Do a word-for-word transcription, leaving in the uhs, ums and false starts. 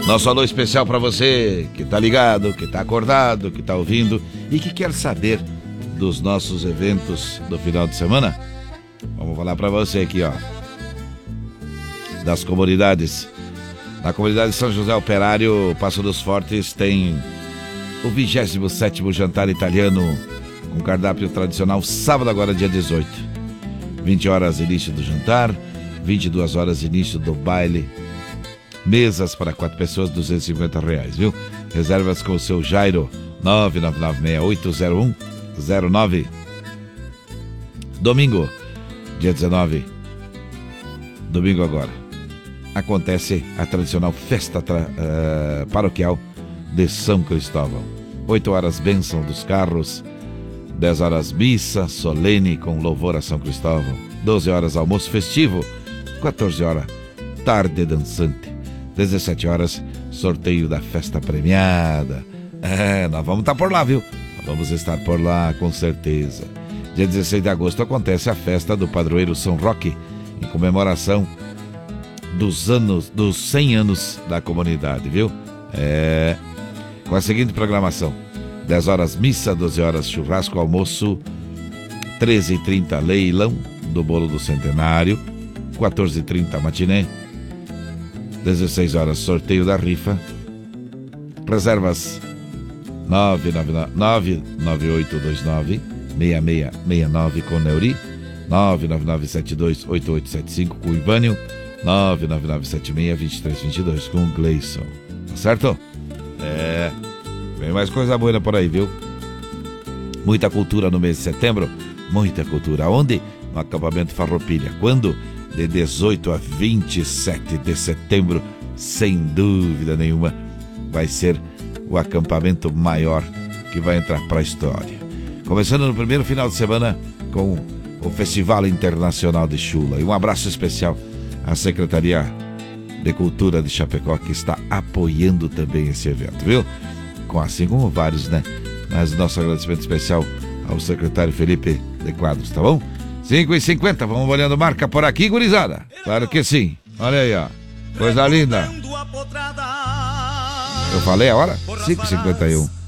Nosso alô especial para você que tá ligado, que tá acordado, que tá ouvindo e que quer saber dos nossos eventos do final de semana. Vamos falar para você aqui, ó, das comunidades. Na comunidade São José Operário, Passo dos Fortes, tem o vigésimo sétimo jantar italiano com cardápio tradicional, sábado agora dia dezoito. vinte horas início do jantar, vinte e duas horas início do baile. Mesas para quatro pessoas, duzentos e cinquenta reais, viu? Reservas com o seu Jairo, nove nove nove seis oito zero um zero nove. Domingo, dia dezenove. Domingo agora. Acontece a tradicional festa tra, uh, paroquial de São Cristóvão. oito horas bênção dos carros, dez horas missa solene com louvor a São Cristóvão, doze horas almoço festivo, quatorze horas tarde dançante, dezessete horas sorteio da festa premiada. É, nós vamos estar por lá, viu? Nós vamos estar por lá com certeza. Dia dezesseis de agosto acontece a festa do padroeiro São Roque, em comemoração dos anos, dos cem anos da comunidade, viu? É, com a seguinte programação: dez horas missa, doze horas churrasco, almoço, treze e trinta leilão do bolo do centenário, quatorze e trinta matiné, dezesseis horas sorteio da rifa. Reservas nove nove oito dois nove seis seis seis nove com Neuri, nove nove nove sete dois oito oito sete cinco com Ivânio, nove nove nove sete seis dois três dois dois com o Gleison. Tá certo? É, vem mais coisa boa por aí, viu? Muita cultura no mês de setembro, muita cultura. Onde? No acampamento Farroupilha. Quando? De dezoito a vinte e sete de setembro, sem dúvida nenhuma, vai ser o acampamento maior que vai entrar para a história. Começando no primeiro final de semana com o Festival Internacional de Chula. E um abraço especial à Secretaria de Cultura de Chapecó, que está apoiando também esse evento, viu? Com, assim como vários, né? Mas nosso agradecimento especial ao secretário Felipe de Quadros, tá bom? cinco e cinquenta, vamos olhando marca por aqui, gurizada. Claro que sim. Olha aí, ó. Coisa linda. Eu falei a hora? cinco e cinquenta e um.